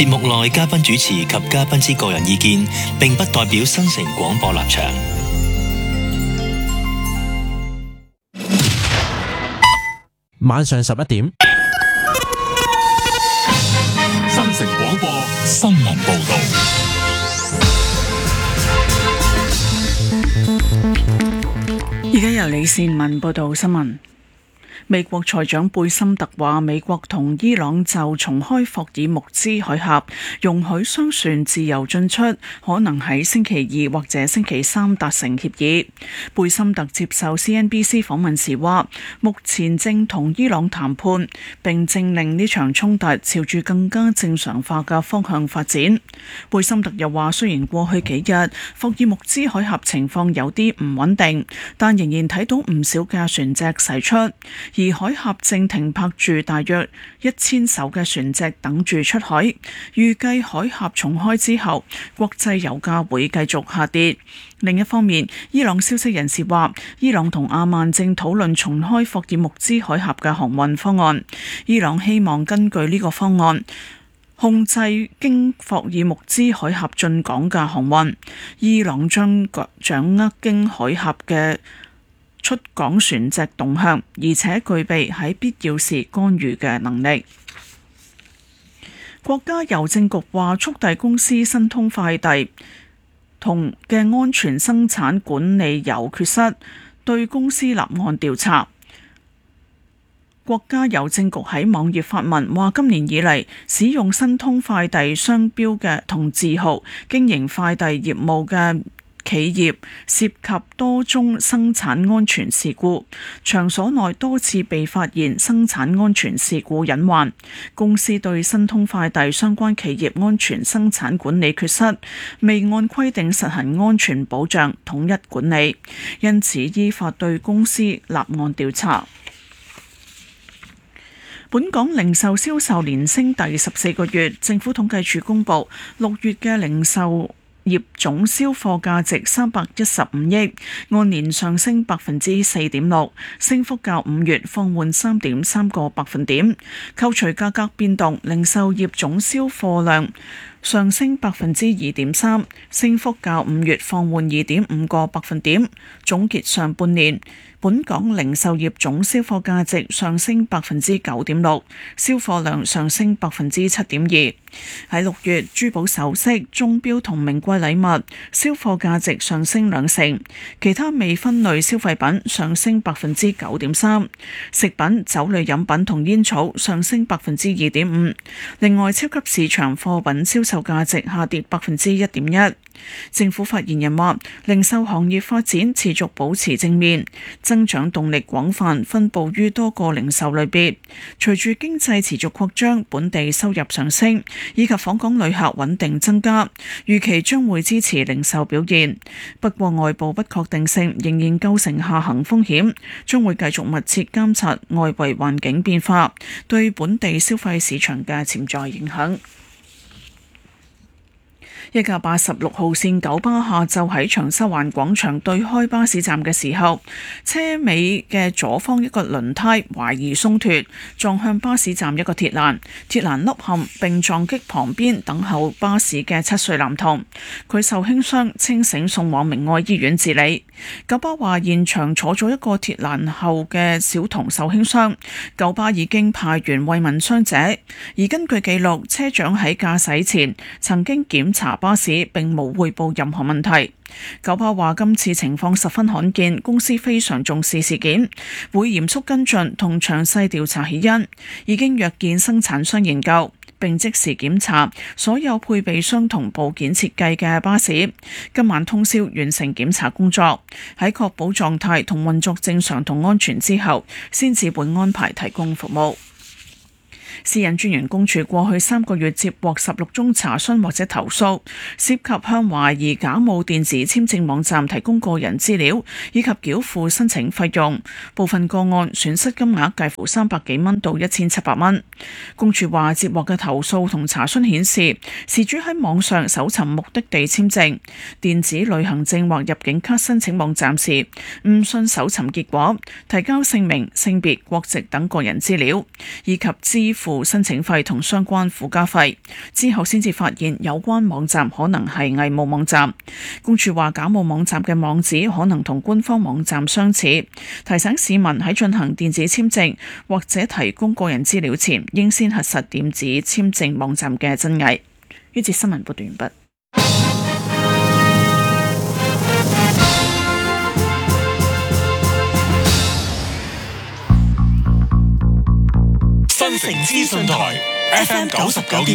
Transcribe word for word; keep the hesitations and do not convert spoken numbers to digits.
節目內嘉賓主持及嘉賓之個人意見，並不代表新城廣播立場。 晚上十一點， 新城廣播新聞報道。 而家由李善文報道新聞。美國財長貝森特話，美國同伊朗就重開霍爾木茲海峽，容許商船自由進出，可能喺星期二或者星期三達成協議。貝森特接受 C N B C 訪問時話，目前正同伊朗談判，並正令呢場衝突朝住更加正常化嘅方向發展。貝森特又話，雖然過去幾日霍爾木茲海峽情況有啲唔穩定，但仍然睇到唔少嘅船隻駛出。而海峽正停泊住大約一千艘嘅船隻等住出海，預計海峽重開之後，國際油價會繼續下跌。另一方面，伊朗消息人士話，伊朗同阿曼正討論重開霍爾木茲海峽嘅航運方案。伊朗希望根據呢個方案控制經霍爾木茲海峽進港嘅航運。伊朗將掌握經海峽嘅出港船隻動向，而且具備喺必要時干預嘅能力。國家郵政局話，速遞公司申通快遞同嘅安全生產管理有缺失，對公司立案調查。國家郵政局喺網頁發文話，今年以嚟使用申通快遞商標嘅同字號經營快遞業務嘅企業涉及多宗生產安全事故，場所內多次被發現生產安全事故隱患。公司對申通快遞相關企業安全生產管理缺失，未按規定實行安全保障統一管理，因此依法對公司立案調查。本港零售銷售連升第十四個月，政府統計處公佈六月嘅零售業總銷貨價值三百一十五億，按年上升百分之四點六，升幅較五月放緩三點三個百分點。扣除價格變動，零售業總銷貨量上升百分之二點三，升幅較五月放緩二點五個百分點。總結上半年，本港零售業總銷貨價值上升百分之九點六，銷貨量上升百分之七點二。喺六月，珠寶首飾、鐘錶同名貴禮物銷貨價值上升兩成，其他未分類消費品上升百分之九點三，食品、酒類飲品同煙草上升百分之二點五。另外，超級市場貨品銷售價值下跌百分之一點一。政府發言人話，零售行業發展持續保持正面，增長動力廣泛分布於多個零售類別。隨住經濟持續擴張，本地收入上升，以及訪港旅客穩定增加，預期將會支持零售表現。不過外部不確定性仍然構成下行風險，將會繼續密切監察外圍環境變化對本地消費市場嘅潛在影響。一架八十六號線九巴下晝喺長沙灣廣場對開巴士站嘅時候，車尾嘅左方一個輪胎懷疑鬆脫，撞向巴士站一個鐵欄，鐵欄凹陷並撞擊旁邊等候巴士嘅七歲男童，佢受輕傷，清醒送往明愛醫院治理。九巴話現場坐咗一個鐵欄後嘅小童受輕傷，九巴已經派員慰問傷者，而根據記錄，車長喺駕駛前曾經檢查巴士並冇匯報任何問題。九巴話今次情況十分罕見，公司非常重視事件，會嚴肅跟進同詳細調查起因，已經約見生產商研究，並即時檢查所有配備相同部件設計嘅巴士。今晚通宵完成檢查工作，喺確保狀態同運作正常同安全之後，先至會安排提供服務。私隱專員公署過去三個月接獲十六宗查詢或者投訴，涉及向懷疑假冒電子簽證網站提供個人資料，以及繳付申請費用。部分個案損失金額介乎三百幾蚊到一千七百蚊。公署話接獲嘅投訴同查詢顯示，事主喺網上搜尋目的地簽證、電子旅行證或入境卡申請網站時，誤信搜尋結果，提交姓名、性別、國籍等個人資料，以及支付付申請費同相關附加費，之後先至發現有關網站可能係偽冒網站。公署話假冒網站嘅網址可能同官方網站相似，提醒市民喺進行電子簽證或者提供個人資料前，應先核實電子簽證網站嘅真偽。呢節新聞報道完畢。 新城資訊台 F M 九十九點